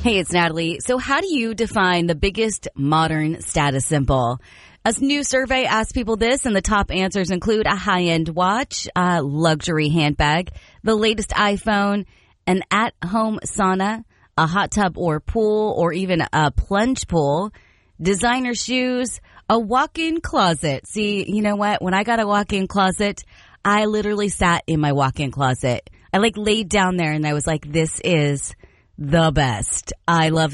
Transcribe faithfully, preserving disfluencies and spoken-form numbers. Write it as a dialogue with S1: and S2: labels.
S1: Hey, it's Natalie. So how do you define the biggest modern status symbol? A new survey asked people this, and the top answers include a high-end watch, a luxury handbag, the latest iPhone, an at-home sauna, a hot tub or pool, or even a plunge pool, designer shoes, a walk-in closet. See, you know what? When I got a walk-in closet, I literally sat in my walk-in closet. I like laid down there and I was like, this is the best. I love